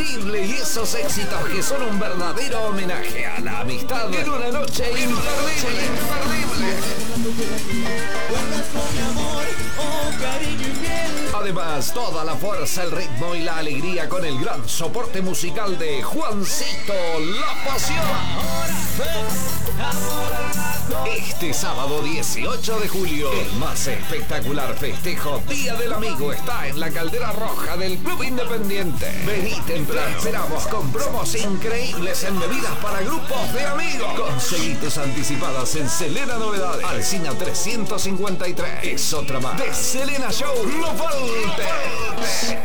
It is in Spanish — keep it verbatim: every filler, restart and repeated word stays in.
indiscutible y esos éxitos que son un verdadero homenaje a la amistad en una noche imperdible. Además, toda la fuerza, el ritmo y la alegría con el gran soporte musical de Juancito La Pasión. Este sábado dieciocho de julio, el más espectacular festejo Día del Amigo está en la Caldera Roja del Club Independiente. Vení temprano, esperamos con promos increíbles en bebidas para grupos de amigos. Conseguí tus anticipadas en Selena Novedades, Alsina trescientos cincuenta y tres. Es otra más de Selena Show. ¡No faltes!